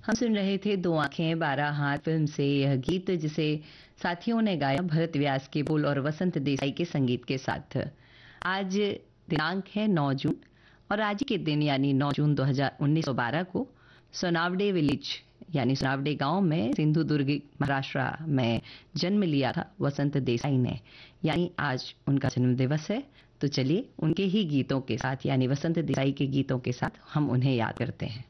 हम सुन रहे थे दो आंखें बारह हाथ फिल्म से यह गीत, जिसे साथियों ने गाया भरत व्यास के बोल और वसंत देसाई के संगीत के साथ। आज दिनांक है 9 जून और आज के दिन यानी 9 जून 1912 को सोनावडे विलेज यानी सोनावडे गांव में सिंधुदुर्ग महाराष्ट्र में जन्म लिया था वसंत देसाई ने, यानी आज उनका जन्म दिवस है। तो चलिए उनके ही गीतों के साथ यानी वसंत देसाई के गीतों के साथ हम उन्हें याद करते हैं।